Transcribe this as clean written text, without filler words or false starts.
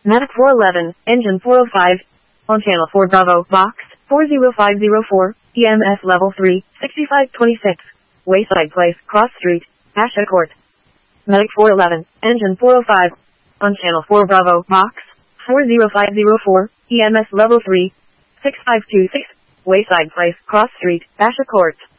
Medic 411, engine 405, on channel 4 Bravo, box 40504, EMS level 3, 6526, Wayside Place, Cross Street, Asha Court. Medic 411, engine 405, on channel 4 Bravo, box 40504, EMS level 3, 6526, Wayside Place, Cross Street, Asha Court.